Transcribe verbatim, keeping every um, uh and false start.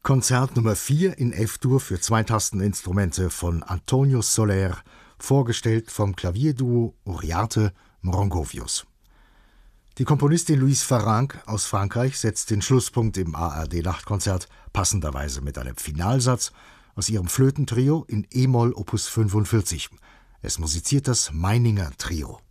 Konzert Nummer vier in F-Dur für zwei Tasteninstrumente von Antonio Soler, vorgestellt vom Klavierduo Uriarte Mrongovius. Die Komponistin Louise Farrenc aus Frankreich setzt den Schlusspunkt im A R D-Nachtkonzert passenderweise mit einem Finalsatz aus ihrem Flötentrio in E-Moll Opus fünfundvierzig. Es musiziert das Meininger Trio.